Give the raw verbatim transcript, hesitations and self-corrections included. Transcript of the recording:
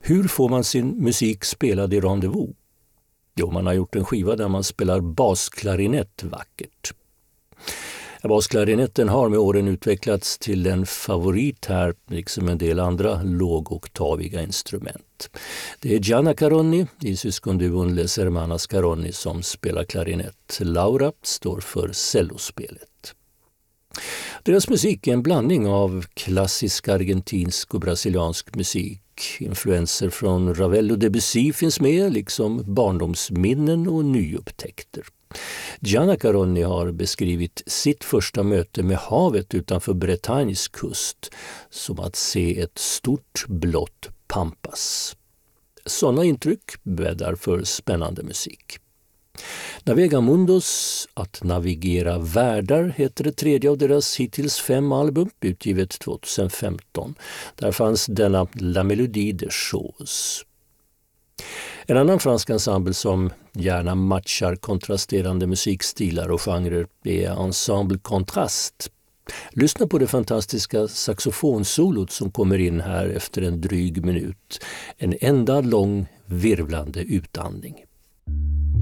Hur får man sin musik spelad i Rendezvous? Jo, man har gjort en skiva där man spelar basklarinett vackert. Basklarinetten har med åren utvecklats till en favorit här, liksom en del andra lågoktaviga instrument. Det är Gianna Caronni i syskonduon Les Hermanas Caronni som spelar klarinett. Laura står för cellospelet. Deras musik är en blandning av klassisk argentinsk och brasiliansk musik. Influenser från Ravel och Debussy finns med, liksom barndomsminnen och nyupptäckter. Gianna Caronni har beskrivit sitt första möte med havet utanför Bretagnes kust som att se ett stort blått pampas. Sådana intryck bäddar för spännande musik. Navegamundos, att navigera världar, heter det tredje av deras hittills fem album, utgivet tjugohundrafemton. Där fanns denna La Mélodie des Choses. En annan fransk ensemble som gärna matchar kontrasterande musikstilar och genrer är Ensemble Contrast. Lyssna på det fantastiska saxofonsolot som kommer in här efter en dryg minut. En enda lång virvlande utandning.